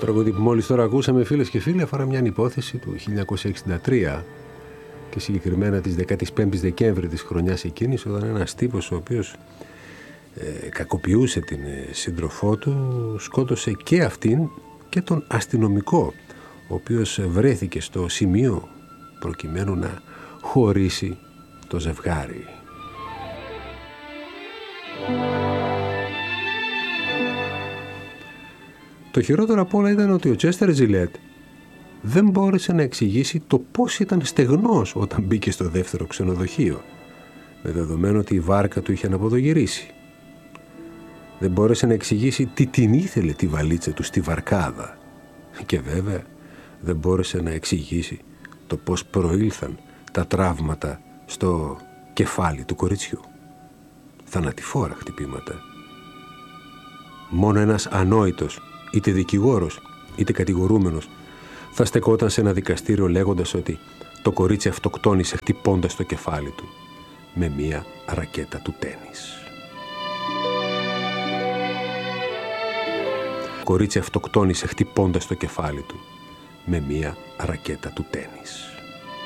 τραγούδι που μόλις τώρα ακούσαμε, φίλες και φίλοι, αφορά μια υπόθεση του 1963 και συγκεκριμένα της 15ης Δεκέμβρη της χρονιάς εκείνης, όταν ένας τύπος ο οποίος κακοποιούσε την σύντροφό του σκότωσε και αυτήν και τον αστυνομικό, ο οποίος βρέθηκε στο σημείο προκειμένου να χωρίσει το ζευγάρι. Το χειρότερο απ' όλα ήταν ότι ο Τσέστερ Ζιλέτ δεν μπόρεσε να εξηγήσει το πώς ήταν στεγνός όταν μπήκε στο δεύτερο ξενοδοχείο, με δεδομένο ότι η βάρκα του είχε αναποδογυρίσει. Δεν μπόρεσε να εξηγήσει τι την ήθελε τη βαλίτσα του στη βαρκάδα. Και βέβαια δεν μπόρεσε να εξηγήσει το πώς προήλθαν τα τραύματα στο κεφάλι του κοριτσιού. Θανατηφόρα χτυπήματα. Μόνο ένας ανόητος, είτε δικηγόρος είτε κατηγορούμενος, θα στεκόταν σε ένα δικαστήριο λέγοντας ότι το κορίτσι αυτοκτόνησε χτυπώντας το κεφάλι του με μία ρακέτα του τένις. Το κορίτσι αυτοκτόνησε χτυπώντας το κεφάλι του με μία ρακέτα του τένις.